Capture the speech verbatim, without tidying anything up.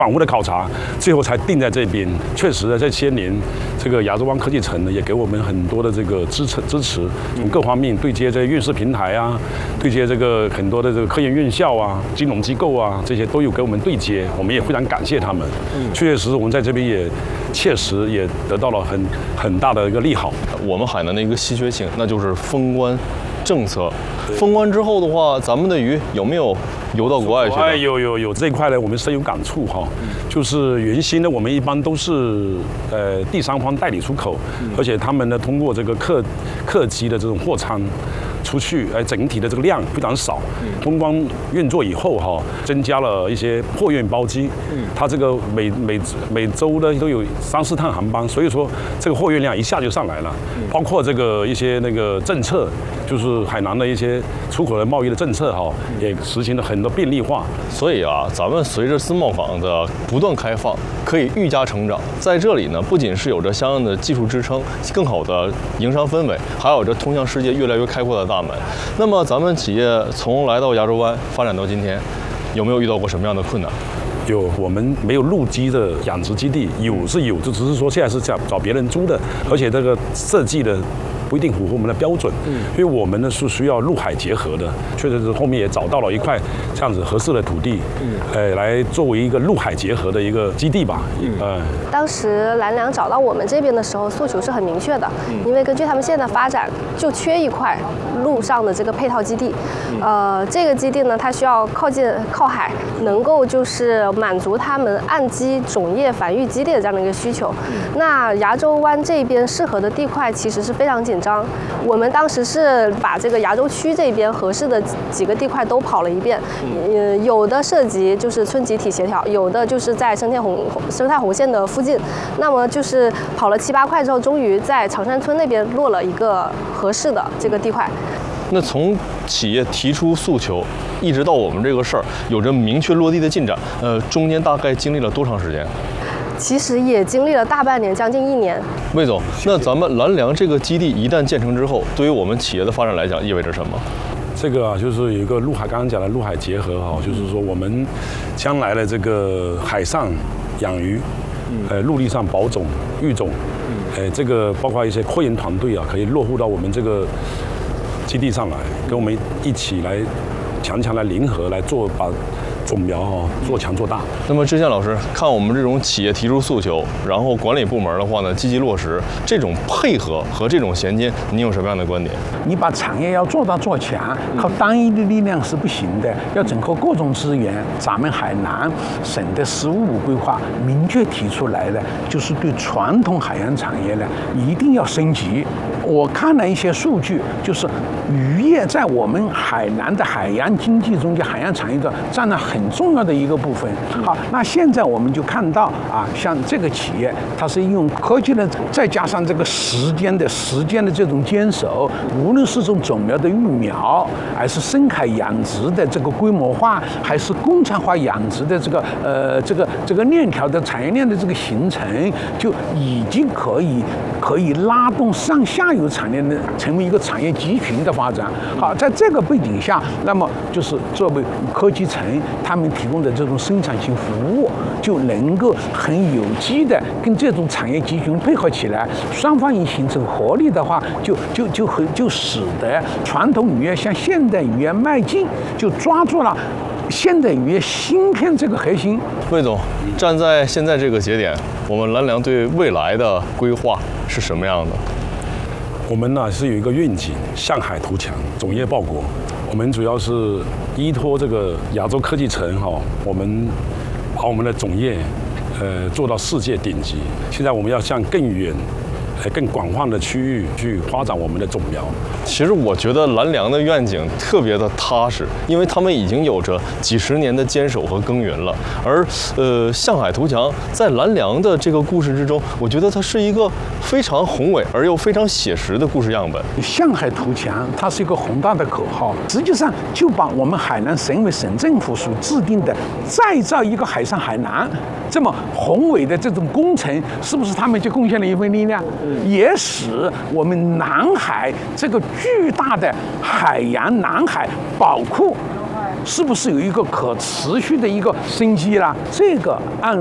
反复的考察，最后才定在这边。确实呢，这些年，这个亚洲湾科技城呢，也给我们很多的这个支持支持，从各方面对接这院士平台啊，对接这个很多的这个科研院校啊、金融机构啊，这些都有给我们对接，我们也非常感谢他们。确确实实，我们在这边也切实也得到了很很大的一个利好。 我们海南的一个稀缺性，那就是封关政策。封关之后的话，咱们的鱼有没有游到国外去？ 哎，有有有这一块呢，我们深有感触哈。就是原先呢，我们一般都是呃第三方代理出口，而且他们呢通过这个客客机的这种货舱出去，哎，整体的这个量非常少。通关运作以后哈，增加了一些货运包机，它这个每每每周呢都有三四趟航班，所以说这个货运量一下就上来了。包括这个一些那个政策，就是海南的一些出口的贸易的政策哈，也实行了很多便利化。 所以啊，咱们随着自贸港的不断开放，可以愈加成长。在这里呢，不仅是有着相应的技术支撑，更好的营商氛围，还有着通向世界越来越开阔的大门。那么，咱们企业从来到亚洲湾发展到今天，有没有遇到过什么样的困难？ 有，我们没有陆基的养殖基地，有是有，就只是说现在是找找别人租的，而且这个设计的不一定符合我们的标准，嗯，因为我们呢是需要陆海结合的，确实是后面也找到了一块这样子合适的土地，嗯，呃，来作为一个陆海结合的一个基地吧，嗯，呃、 当时蓝粮找到我们这边的时候，诉求是很明确的，因为根据他们现在的发展，就缺一块陆上的这个配套基地，呃，这个基地呢，它需要靠近靠海，能够就是满足他们岸基种业繁育基地的这样的一个需求。那亚洲湾这边适合的地块其实是非常紧张，我们当时是把这个亚洲区这边合适的几个地块都跑了一遍，呃，有的涉及就是村集体协调，有的就是在生态红生态红线的附近，那么就是跑了七八块之后，终于在长山村那边落了一个合适的这个地块。 那从企业提出诉求，一直到我们这个事儿有着明确落地的进展，呃，中间大概经历了多长时间？ 其实也经历了大半年，将近一年。 魏总，那咱们蓝粮这个基地一旦建成之后，对于我们企业的发展来讲，意味着什么？ 这个啊，就是有一个陆海，刚刚讲的陆海结合哈，就是说我们将来的这个海上养鱼，呃，陆地上保种育种，呃，这个包括一些科研团队啊，可以落户到我们这个基地上来，跟我们一起来强强来联合来做把。种苗哦，做强做大。 那么，志健老师，看我们这种企业提出诉求，然后管理部门的话呢，积极落实这种配合和这种衔接，您有什么样的观点？ 你把产业要做大做强，靠单一的力量是不行的，要整合各种资源。咱们海南省的“十五五”规划明确提出来的，就是对传统海洋产业呢一定要升级。我看了一些数据，就是渔业在我们海南的海洋经济中间，海洋产业中占了很重要的一个部分。好，那现在我们就看到啊，像这个企业，它是用科技的，再加上这个时间的时间的这种坚守，无论是这种种苗的育苗，还是深海养殖的这个规模化，还是工厂化养殖的这个呃这个这个链条的产业链的这个形成，就已经可以可以拉动上下游产业的成为一个产业集群的发展。好，在这个背景下，那么就是作为科技城，他们提供的这种生产性服务，就能够很有机的跟这种产业集群配合起来，双方一形成合力的话，就就就很就使得传统渔业向现代渔业迈进，就抓住了现代渔业芯片这个核心。 魏总，站在现在这个节点，我们蓝粮对未来的规划是什么样的？ 我们呢是有一个愿景，向海图强，种业报国。我们主要是依托这个亚洲科技城哈，我们把我们的种业呃做到世界顶级。现在我们要向更远、呃更广泛的区域去发展我们的种苗。 其实我觉得蓝粮的愿景特别的踏实，因为他们已经有着几十年的坚守和耕耘了。而呃，向海图强在蓝粮的这个故事之中，我觉得它是一个非常宏伟而又非常写实的故事样本。 向海图强，它是一个宏大的口号，实际上就把我们海南省委省政府所制定的再造一个海上海南这么宏伟的这种工程，是不是他们就贡献了一份力量，也使我们南海这个巨大的海洋南海宝库是不是有一个可持续的一个生机啦？这个按